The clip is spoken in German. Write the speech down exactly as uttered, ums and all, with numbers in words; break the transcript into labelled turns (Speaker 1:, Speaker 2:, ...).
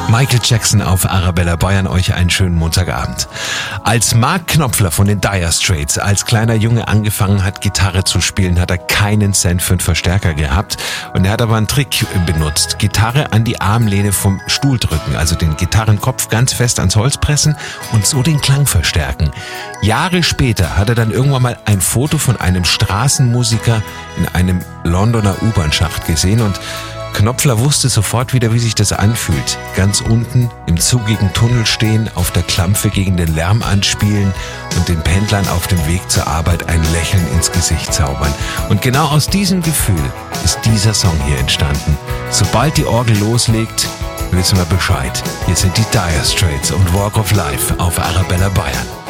Speaker 1: Michael Jackson auf Arabella Bayern, euch einen schönen Montagabend. Als Mark Knopfler von den Dire Straits als kleiner Junge angefangen hat, Gitarre zu spielen, hat er keinen Cent für einen Verstärker gehabt. Und er hat aber einen Trick benutzt. Gitarre an die Armlehne vom Stuhl drücken, also den Gitarrenkopf ganz fest ans Holz pressen und so den Klang verstärken. Jahre später hat er dann irgendwann mal ein Foto von einem Straßenmusiker in einem Londoner U-Bahn-Schacht gesehen und Knopfler wusste sofort wieder, wie sich das anfühlt. Ganz unten im zugigen Tunnel stehen, auf der Klampfe gegen den Lärm anspielen und den Pendlern auf dem Weg zur Arbeit ein Lächeln ins Gesicht zaubern. Und genau aus diesem Gefühl ist dieser Song hier entstanden. Sobald die Orgel loslegt, wissen wir Bescheid. Hier sind die Dire Straits und Walk of Life auf Arabella Bayern.